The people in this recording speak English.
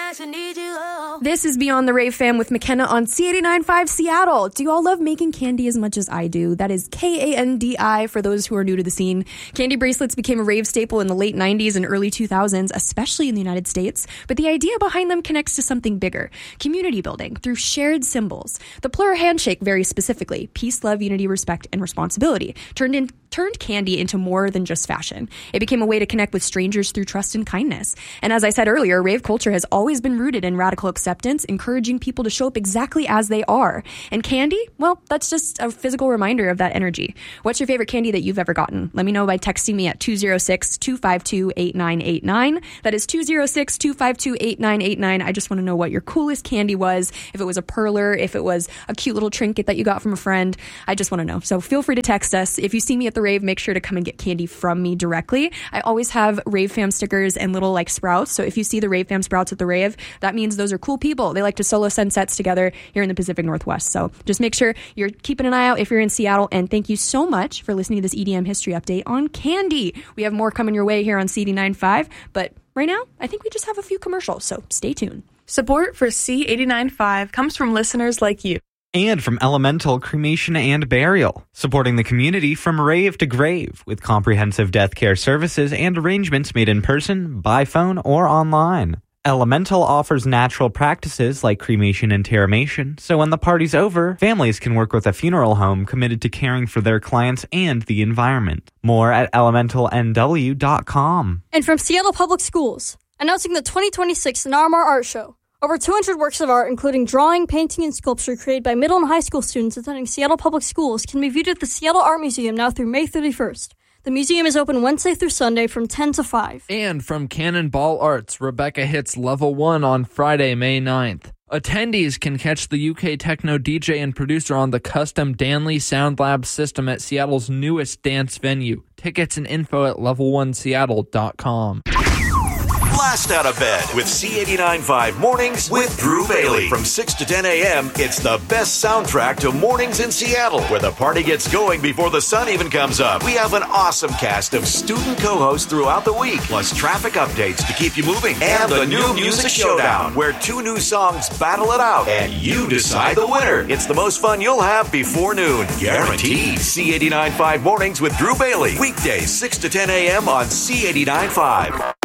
This is Beyond the Rave Fam with McKenna on C89.5 Seattle. Do you all love making candy as much as I do? That is K-A-N-D-I for those who are new to the scene. Candy bracelets became a rave staple in the late 90s and early 2000s, especially in the United States. But the idea behind them connects to something bigger. Community building through shared symbols. The Plur handshake very specifically. Peace, love, unity, respect, and responsibility. Turned candy into more than just fashion. It became a way to connect with strangers through trust and kindness. And as I said earlier, rave culture has always been rooted in radical acceptance, encouraging people to show up exactly as they are. And candy, well, that's just a physical reminder of that energy. What's your favorite candy that you've ever gotten? Let me know by texting me at 206-252-8989. That is 206-252-8989. I just want to know what your coolest candy was. If it was a perler, if it was a cute little trinket that you got from a friend. I just want to know. So feel free to text us. If you see me at the rave, make sure to come and get candy from me directly. I always have Rave Fam stickers and little like sprouts. So if you see the Rave Fam sprouts at the rave, that means those are cool people. They like to solo sunsets together here in the Pacific Northwest. So just make sure you're keeping an eye out if you're in Seattle. And thank you so much for listening to this EDM history update on candy. We have more coming your way here on C89.5. But right now, I think we just have a few commercials. So stay tuned. Support for C89.5 comes from listeners like you. And from Elemental Cremation and Burial, supporting the community from rave to grave with comprehensive death care services and arrangements made in person, by phone, or online. Elemental offers natural practices like cremation and terramation, so when the party's over, families can work with a funeral home committed to caring for their clients and the environment. More at elementalnw.com. And from Seattle Public Schools, announcing the 2026 Narmar Art Show. Over 200 works of art, including drawing, painting, and sculpture created by middle and high school students attending Seattle Public Schools, can be viewed at the Seattle Art Museum now through May 31st. The museum is open Wednesday through Sunday from 10 to 5. And from Cannonball Arts, Rebecca hits Level 1 on Friday, May 9th. Attendees can catch the UK techno DJ and producer on the custom Danley Sound Lab system at Seattle's newest dance venue. Tickets and info at level1seattle.com. Blast out of bed with C89.5 Mornings with Drew Bailey. From 6 to 10 a.m., it's the best soundtrack to mornings in Seattle, where the party gets going before the sun even comes up. We have an awesome cast of student co-hosts throughout the week, plus traffic updates to keep you moving, and the new Music Showdown, where 2 new songs battle it out, and you decide the winner. It's the most fun you'll have before noon. Guaranteed. C89.5 Mornings with Drew Bailey. Weekdays, 6 to 10 a.m. on C89.5.